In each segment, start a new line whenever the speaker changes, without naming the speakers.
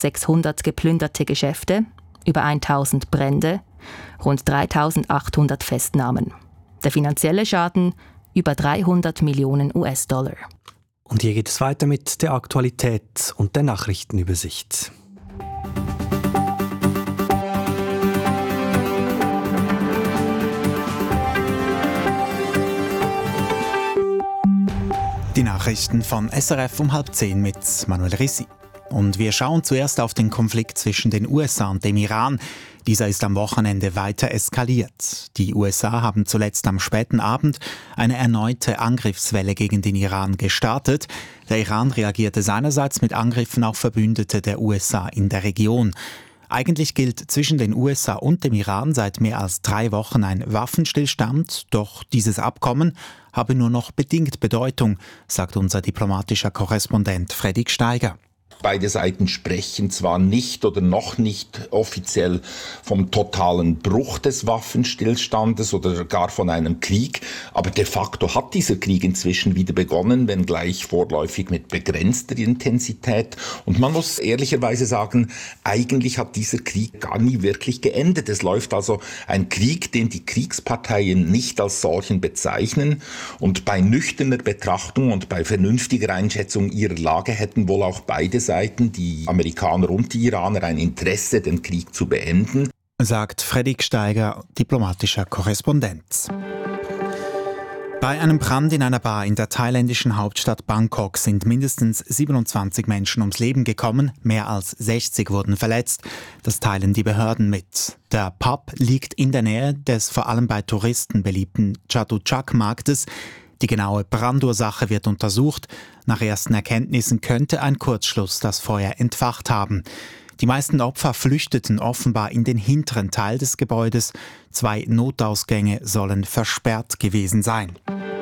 600 geplünderte Geschäfte, über 1000 Brände, rund 3800 Festnahmen. Der finanzielle Schaden über 300 Millionen US-Dollar.
Und hier geht es weiter mit der Aktualität und der Nachrichtenübersicht.
Die Nachrichten von SRF um 9:30 mit Manuel Rissi. Und wir schauen zuerst auf den Konflikt zwischen den USA und dem Iran. Dieser ist am Wochenende weiter eskaliert. Die USA haben zuletzt am späten Abend eine erneute Angriffswelle gegen den Iran gestartet. Der Iran reagierte seinerseits mit Angriffen auf Verbündete der USA in der Region. Eigentlich gilt zwischen den USA und dem Iran seit mehr als 3 Wochen ein Waffenstillstand, doch dieses Abkommen habe nur noch bedingt Bedeutung, sagt unser diplomatischer Korrespondent Fredrik Steiger.
Beide Seiten sprechen zwar nicht oder noch nicht offiziell vom totalen Bruch des Waffenstillstandes oder gar von einem Krieg, aber de facto hat dieser Krieg inzwischen wieder begonnen, wenngleich vorläufig mit begrenzter Intensität. Und man muss ehrlicherweise sagen, eigentlich hat dieser Krieg gar nie wirklich geendet. Es läuft also ein Krieg, den die Kriegsparteien nicht als solchen bezeichnen. Und bei nüchterner Betrachtung und bei vernünftiger Einschätzung ihrer Lage hätten wohl auch beide Seiten, die Amerikaner und die Iraner, ein Interesse, den Krieg zu beenden,
sagt Fredrik Steiger, diplomatischer Korrespondent. Bei einem Brand in einer Bar in der thailändischen Hauptstadt Bangkok sind mindestens 27 Menschen ums Leben gekommen, mehr als 60 wurden verletzt. Das teilen die Behörden mit. Der Pub liegt in der Nähe des vor allem bei Touristen beliebten Chatuchak-Marktes. Die genaue Brandursache wird untersucht. Nach ersten Erkenntnissen könnte ein Kurzschluss das Feuer entfacht haben. Die meisten Opfer flüchteten offenbar in den hinteren Teil des Gebäudes. 2 Notausgänge sollen versperrt gewesen sein.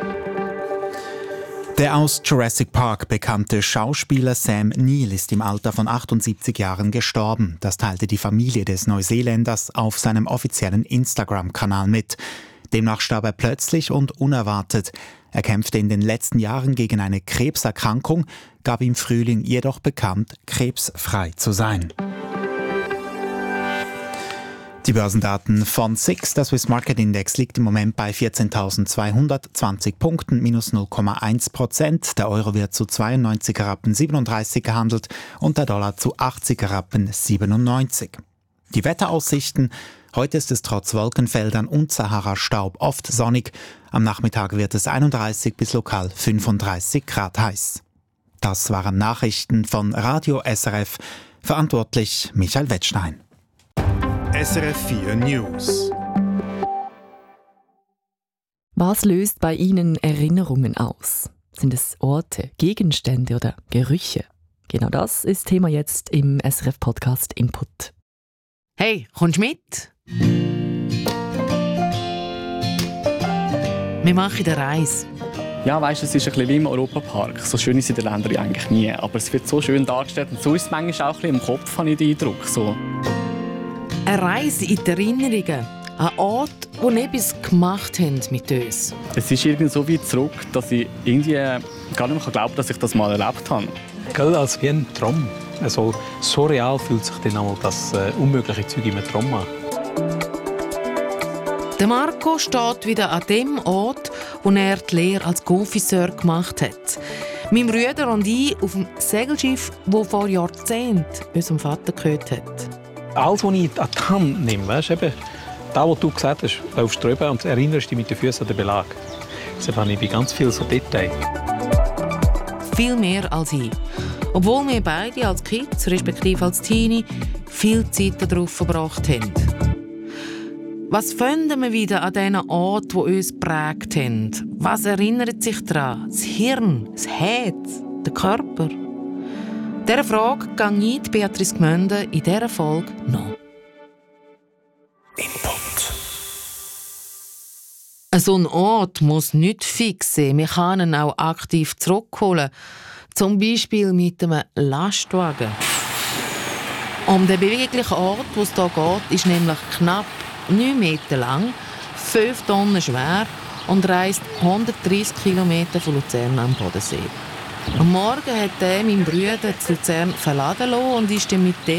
Der aus Jurassic Park bekannte Schauspieler Sam Neill ist im Alter von 78 Jahren gestorben. Das teilte die Familie des Neuseeländers auf seinem offiziellen Instagram-Kanal mit. Demnach starb er plötzlich und unerwartet. Er kämpfte in den letzten Jahren gegen eine Krebserkrankung, gab im Frühling jedoch bekannt, krebsfrei zu sein. Die Börsendaten von SIX, der Swiss Market Index, liegt im Moment bei 14.220 Punkten, minus 0,1%. Der Euro wird zu 92,37 gehandelt und der Dollar zu 80,97. Die Wetteraussichten: Heute ist es trotz Wolkenfeldern und Sahara-Staub oft sonnig. Am Nachmittag wird es 31 bis lokal 35 Grad heiß. Das waren Nachrichten von Radio SRF. Verantwortlich Michael Wettstein.
SRF 4 News.
Was löst bei Ihnen Erinnerungen aus? Sind es Orte, Gegenstände oder Gerüche? Genau das ist Thema jetzt im SRF-Podcast Input.
Hey, kommst du mit? Wir machen eine Reise.
Ja, weißt du, es ist ein bisschen wie im Europapark. So schön ist es in den Ländern eigentlich nie. Aber es wird so schön dargestellt. Und so ist es manchmal auch ein bisschen im Kopf, habe ich den Eindruck. So.
Eine Reise in die Erinnerungen. Ein Ort, wo etwas gemacht haben mit uns.
Es ist irgendwie so weit zurück, dass ich irgendwie gar nicht mehr glauben kann, dass ich das mal erlebt habe.
Gell, als wie ein Traum. Also, so real fühlt sich dann auch das unmögliche Zeug im Traum an.
Der Marco steht wieder an dem Ort, wo er die Lehre als Confiseur gemacht hat. Mein Bruder und ich auf dem Segelschiff, das vor Jahrzehnten unserem Vater gehört hat.
Alles, was ich an die Hand nehme, weißt, eben, das, was du gesagt hast, laufst drüber und erinnerst dich mit den Füßen an den Belag. Deshalb habe ich bei ganz vielen so Details.
Viel mehr als ich. Obwohl wir beide als Kids, respektive als Teenie, viel Zeit darauf verbracht haben. Was finden wir wieder an diesen Orten, die uns geprägt haben? Was erinnert sich daran? Das Hirn, das Herz, der Körper? Dieser Frage gehe ich Beatrice Gmünde in dieser Folge noch.
Input.
So ein Ort muss nicht fix sein. Wir können ihn auch aktiv zurückholen. Zum Beispiel mit einem Lastwagen. Um den beweglichen Ort, wo es hier geht, ist nämlich knapp 9 Meter lang, 5 Tonnen schwer und reist 130 Kilometer von Luzern am Bodensee. Am Morgen hat er meinen Bruder zu Luzern verladen lassen und ist dann mit dem